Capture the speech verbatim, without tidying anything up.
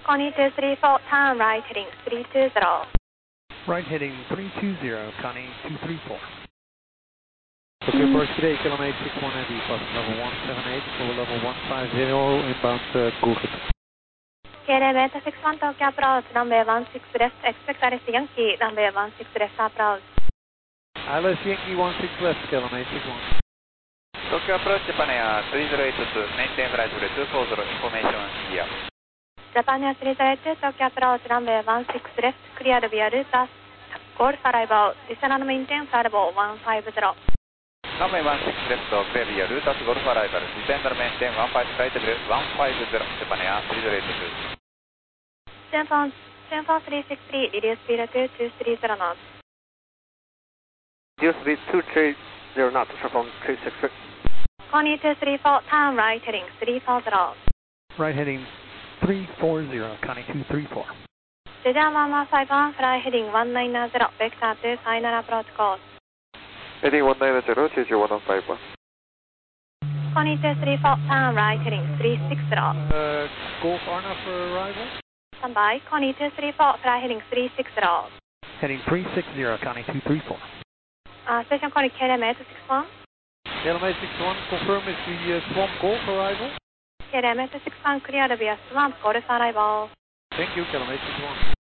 Connie two three four, turn right heading three two zero. Right heading three two zero, Connie two three four. Okay, first today, kilometer six one N D, plus level one seven eight, for level one five zero, inbound uh, Google. Kilometer six one, Tokyo approach, runway one six left, expect Alice Yankee, runway one six left approach. Alice Yankee one six left, kilometer six one. Tokyo approach, Japan Air three zero eight two, maintain flight level two four zero, information here. Japan Air three zero eight two, Tokyo approach, runway one six left, cleared via Ruta, Golf arrival, descend maintain flight level one five zero. Runway one six left, clear via Ruta, Golf arrival, descend maintain one five flight level one five zero, Japan Air three zero eight two. Synfon, Synfon three six three, reduce speed to two three zero knots. Reduce speed two three zero knots, Synfon three six three. Connie two three four, turn right heading three four zero. Right heading three four zero, Connie two three four. Jeju one one five one, fly heading one nine zero, vector to final approach course. Heading one nine zero, Jeju one one five one. Connie two three four, turn right heading three six zero. Uh, Golf Arna for arrival. Stand by, Connie two three four, fly heading three six zero. Heading three six zero, Connie two three four. Uh, station Connie kilometer six one. Kilometer six one, confirm is the uh, Swamp Golf arrival. Kilometer six one, cleared via Swamp Golf arrival. Thank you, kilometer six one.